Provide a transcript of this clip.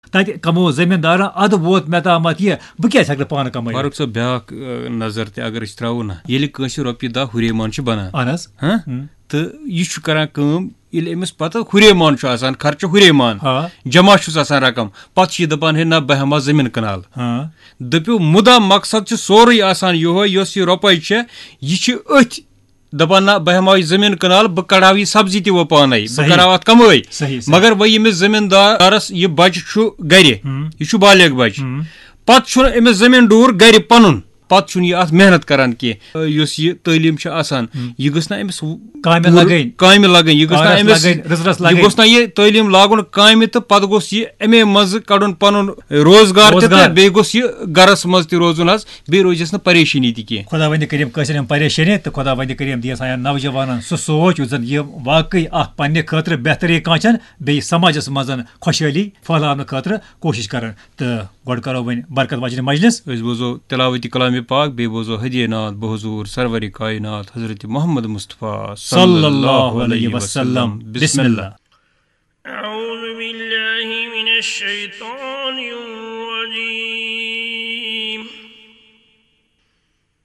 तत कमो जमींदार अद वोत मे तामत यह बह क्या हेक पान कम फारूक साहब ब्याक नजर ते अगर त्रो ना ये कह रोपये दह हुरेमान बनान तो यह करान अमिस पता हुरेमान खर्च हुरेमान जमा रकम पे दपान है ना बह हमा जमीन कनाल दपो मुदा मकसद सोरे यह रोपये यह अथ दपान ना बह हमा जमीन कनाल बह कड़ा यह सब्जी वो पान बह कर कमाई मगर वह यमिस जमींदारस यह बच्चे गर यह बालिग बच पे अमिस जमीन डूर गर पन पत अत मेहनत करान कह यह तालीम यह गस अमिस काम लगन यह गस यह तालीम लागुन काम तो पत गोस यह अमे मज कड़न पन रोजगार बे गोस यह गरस मज त रोजुन बे रोजस न परेशानी तह खुदा वंद करीम कम परेशानी तो खुदा वंद करीम दिया सान नौजवान सह सोच जन यह वाकई पन्ने खतर बेहतरी कांचन बे समाजस मज खुशहाली फैलाने खतर कोशिश करान तो गोड करो वन बरकत वाजन मजलिस बोजो तिलावती कलाम पाक बे बोजो हदिये नात बहजूर सरवर कायनात हजरत मोहम्मद मुस्तफा सल्लल्लाहु अलैहि वसल्लम बिस्मिल्लाह। अऊज़ु बिल्लाहि मिनश शैतानिर रजीम।